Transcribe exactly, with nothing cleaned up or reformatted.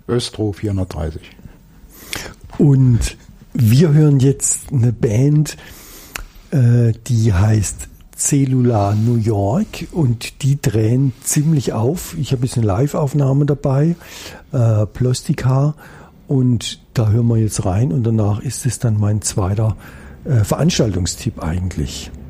Östro vierhundertdreißig. Und wir hören jetzt eine Band, äh, die heißt Cellular New York und die drehen ziemlich auf. Ich habe ein bisschen Live-Aufnahme dabei, äh, Plastika, und da hören wir jetzt rein und danach ist es dann mein zweiter äh, Veranstaltungstipp eigentlich.